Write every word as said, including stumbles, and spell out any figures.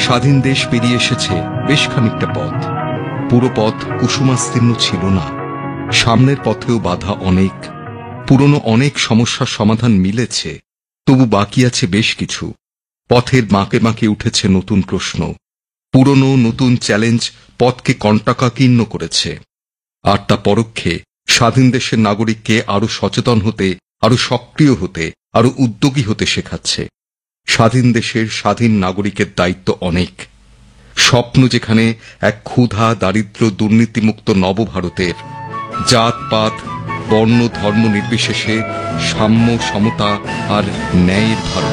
স্বাধীন দেশ পেরিয়ে এসেছে বেশ খানিকটা পথ। পুরো পথ কুসুমাস্তীর্ণ ছিল না, সামনের পথেও বাধা অনেক। পুরনো অনেক সমস্যার সমাধান মিলেছে, তবু বাকি আছে বেশ কিছু। পথের বাঁকে বাঁকে উঠেছে নতুন প্রশ্ন, পুরনো নতুন চ্যালেঞ্জ পথকে কণ্টকাকীর্ণ করেছে। আর তা পরোক্ষে স্বাধীন দেশের নাগরিককে আরো সচেতন হতে, আরো সক্রিয় হতে, আরো উদ্যোগী হতে শেখাচ্ছে। স্বাধীন দেশের স্বাধীন নাগরিকের দায়িত্ব অনেক। স্বপ্ন যেখানে এক ক্ষুধা দারিদ্র দুর্নীতিমুক্ত নবভারতের, জাত পাত বর্ণ ধর্ম নির্বিশেষে সাম্য সমতা আর ন্যায়ের ভারত।